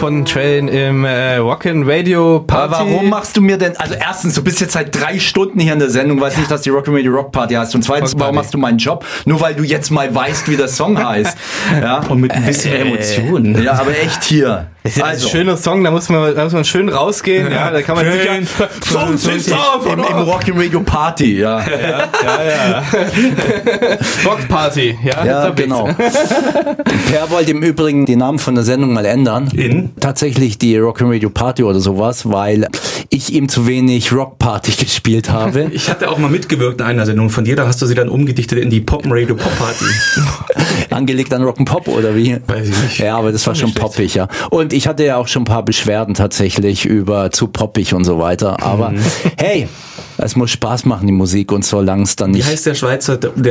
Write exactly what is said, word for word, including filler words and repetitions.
von Train im äh, Rockin' Radio Party. Aber warum machst du mir denn, also erstens, du bist jetzt seit drei Stunden hier in der Sendung, weiß nicht, dass die Rockin' Radio Rock Party heißt. Und zweitens, warum machst du meinen Job? Nur weil du jetzt mal weißt, wie der Song heißt. Ja? Und mit ein bisschen äh, Emotionen. Ja, aber echt hier. Das ist also. ein schöner Song, da muss man, da muss man schön rausgehen. Ja, da kann man schön sicher so, so, so, im, im Rockin' Radio Party, ja. Ja, ja, ja. Rock Party, ja. Ja, genau. Per wollte im Übrigen die Namen von der Sendung mal ändern. In? Tatsächlich die Rockin' Radio Party oder sowas, weil ich ihm zu wenig Rock Party gespielt habe. Ich hatte auch mal mitgewirkt in einer Sendung von dir, da hast du sie dann umgedichtet in die Pop Radio Pop Party. Angelegt an Rock'n'Pop oder wie? Weiß ich nicht. Ja, aber das war schon poppig, ja. Und ich hatte ja auch schon ein paar Beschwerden tatsächlich über zu poppig und so weiter. Aber mhm. hey, es muss Spaß machen, die Musik, und solange es dann nicht... Wie heißt der Schweizer, der